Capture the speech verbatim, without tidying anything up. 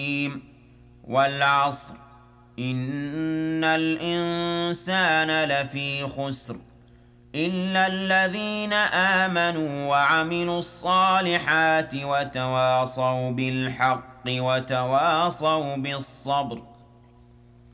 وَالْعَصْرِ إِنَّ الْإِنسَانَ لَفِي خُسْرٍ إِلَّا الَّذِينَ آمَنُوا وَعَمِلُوا الصَّالِحَاتِ وَتَوَاصَوْا بِالْحَقِّ وَتَوَاصَوْا بِالصَّبْرِ